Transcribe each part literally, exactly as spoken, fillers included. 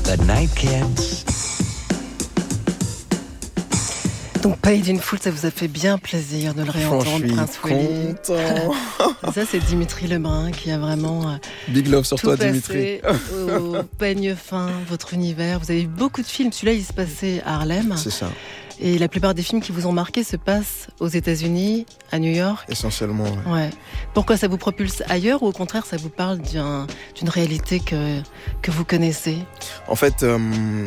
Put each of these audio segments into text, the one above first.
The Nightcats. Donc Paid in Full, ça vous a fait bien plaisir de le réentendre, Prince Wally. Ça, c'est Dimitri Lebrun qui a vraiment euh, Big love sur tout toi, passé Dimitri. au peigne fin, votre univers. Vous avez eu beaucoup de films. Celui-là, il se passait à Harlem. C'est ça. Et la plupart des films qui vous ont marqué se passent aux États-Unis, à New York. Essentiellement, ouais. Ouais. Pourquoi ça vous propulse ailleurs ou au contraire ça vous parle d'un, d'une réalité que, que vous connaissez ? En fait, euh,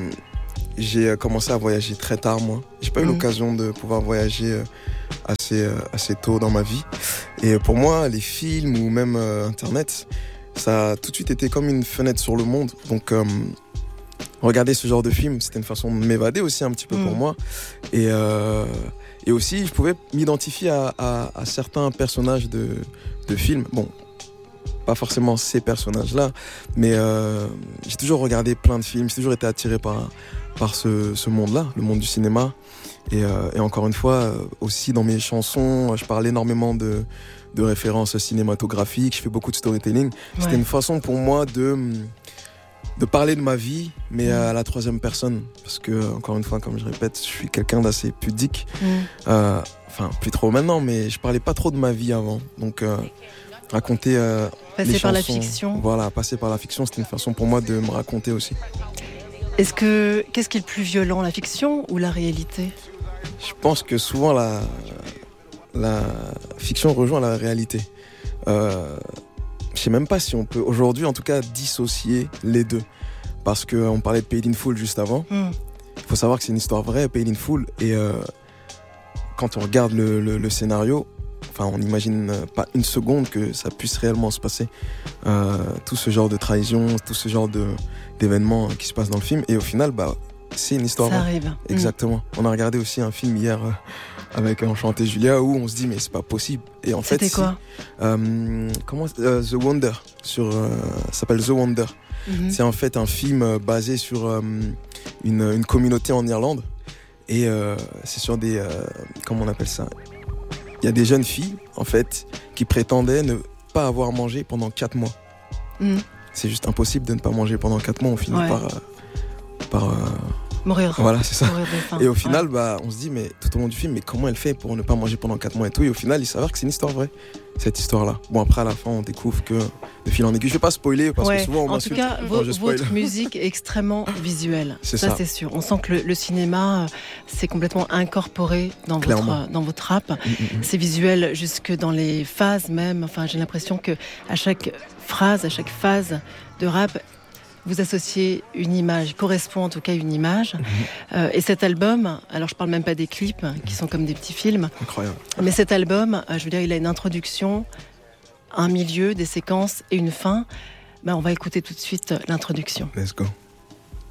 j'ai commencé à voyager très tard, moi. J'ai pas mmh. eu l'occasion de pouvoir voyager assez, assez tôt dans ma vie. Et pour moi, les films ou même euh, Internet, ça a tout de suite été comme une fenêtre sur le monde. Donc, euh, regarder ce genre de film, c'était une façon de m'évader aussi un petit peu mmh. pour moi. Et, euh, et aussi, je pouvais m'identifier à, à, à certains personnages de, de films. Bon, pas forcément ces personnages-là, mais euh, j'ai toujours regardé plein de films, j'ai toujours été attiré par, par ce, ce monde-là, le monde du cinéma. Et, euh, et encore une fois, aussi dans mes chansons, je parle énormément de, de références cinématographiques, je fais beaucoup de storytelling. Ouais. C'était une façon pour moi de... de parler de ma vie, mais à la troisième personne. Parce que, encore une fois, comme je répète, je suis quelqu'un d'assez pudique. Mm. Euh, enfin, plus trop maintenant, mais je parlais pas trop de ma vie avant. Donc, euh, raconter euh, passer les par chansons, la fiction. Voilà, passer par la fiction, c'était une façon pour moi de me raconter aussi. Est-ce que, qu'est-ce qui est le plus violent, la fiction ou la réalité ? Je pense que souvent, la, la fiction rejoint la réalité. Euh, Je sais même pas si on peut, aujourd'hui en tout cas, dissocier les deux. Parce qu'on parlait de Paid in Full juste avant. Il mm. faut savoir que c'est une histoire vraie, Paid in Full. Et euh, quand on regarde le, le, le scénario, enfin, on n'imagine pas une seconde que ça puisse réellement se passer. Euh, tout ce genre de trahison, tout ce genre de, d'événements qui se passent dans le film. Et au final, bah, c'est une histoire ça vraie. Arrive. Exactement. Mm. On a regardé aussi un film hier... Euh, avec Enchanté Julia, où on se dit mais c'est pas possible. Et en C'était fait, quoi si, euh, comment euh, The Wonder sur, euh, ça s'appelle The Wonder. Mm-hmm. C'est en fait un film basé sur euh, une, une communauté en Irlande. Et euh, c'est sur des... Euh, comment on appelle ça ? Il y a des jeunes filles, en fait, qui prétendaient ne pas avoir mangé pendant quatre mois. Mm. C'est juste impossible de ne pas manger pendant quatre mois. On finit ouais. par... Euh, par euh, Mourir. Voilà, c'est ça. Mourir de faim. Et au final, ouais. bah, on se dit, mais tout au long du film, mais comment elle fait pour ne pas manger pendant quatre mois et tout. Et au final, il s'avère que c'est une histoire vraie, cette histoire-là. Bon, après, à la fin, on découvre que de fil en aiguille. Je vais pas spoiler parce ouais. que souvent, on en m'insulte. En tout cas, vo- votre musique est extrêmement visuelle. C'est ça, ça, c'est sûr. On sent que le, le cinéma, c'est complètement incorporé dans votre, dans votre rap. Mm-hmm. C'est visuel jusque dans les phases même. Enfin, j'ai l'impression que à chaque phrase, à chaque phase de rap, vous associez une image, correspond en tout cas une image. Mmh. Euh, et cet album, alors je parle même pas des clips, mmh. qui sont comme des petits films. Incroyable. Mais cet album, euh, je veux dire, il a une introduction, un milieu, des séquences et une fin. Ben, on va écouter tout de suite l'introduction. Let's go.